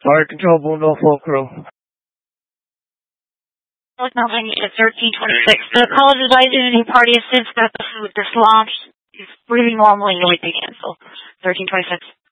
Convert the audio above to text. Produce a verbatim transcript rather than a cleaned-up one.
Fire control, Boone Norfolk crew. Nothing at thirteen twenty-six. The call is advising any party has since got the food dislodged. He's breathing normally and everything, so thirteen twenty-six.